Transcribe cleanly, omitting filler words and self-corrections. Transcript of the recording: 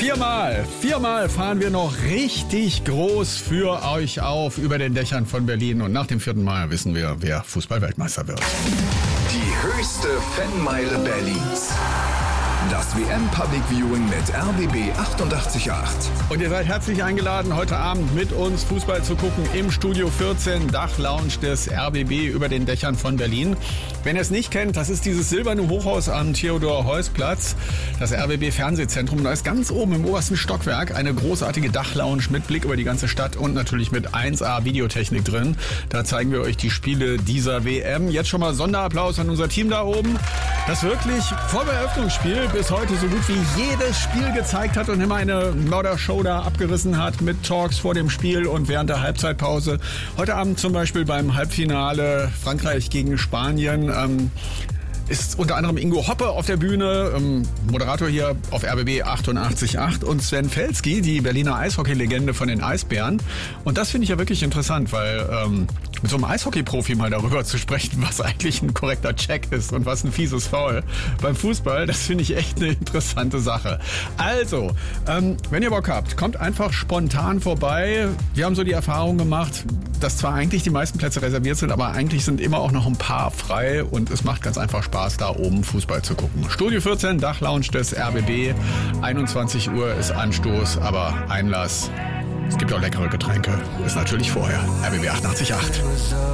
Viermal fahren wir noch richtig groß für euch auf über den Dächern von Berlin. Und nach dem 4. Mal wissen wir, wer Fußball-Weltmeister wird. Die höchste Fanmeile Berlins. Das WM-Public Viewing mit RBB 88.8. Und ihr seid herzlich eingeladen, heute Abend mit uns Fußball zu gucken im Studio 14, Dachlounge des RBB über den Dächern von Berlin. Wenn ihr es nicht kennt, das ist dieses silberne Hochhaus am Theodor-Heuss-Platz, das RBB-Fernsehzentrum. Da ist ganz oben im obersten Stockwerk eine großartige Dachlounge mit Blick über die ganze Stadt und natürlich mit 1A Videotechnik drin. Da zeigen wir euch die Spiele dieser WM. Jetzt schon mal Sonderapplaus an unser Team da oben, das wirklich vor dem Eröffnungsspiel bis heute so gut wie jedes Spiel gezeigt hat und immer eine Mördershow da abgerissen hat mit Talks vor dem Spiel und während der Halbzeitpause. Heute Abend zum Beispiel beim Halbfinale Frankreich gegen Spanien ist unter anderem Ingo Hoppe auf der Bühne, Moderator hier auf RBB 88.8 und Sven Felski, die Berliner Eishockey-Legende von den Eisbären. Und das finde ich ja wirklich interessant, weil mit so einem Eishockey-Profi mal darüber zu sprechen, was eigentlich ein korrekter Check ist und was ein fieses Foul beim Fußball, das finde ich echt eine interessante Sache. Also, wenn ihr Bock habt, kommt einfach spontan vorbei. Wir haben so die Erfahrung gemacht, dass zwar eigentlich die meisten Plätze reserviert sind, aber eigentlich sind immer auch noch ein paar frei und es macht ganz einfach Spaß, da oben Fußball zu gucken. Studio 14, Dachlounge des RBB, 21 Uhr ist Anstoß, aber Einlass, es gibt auch leckere Getränke, ist natürlich vorher. RBB 88.8.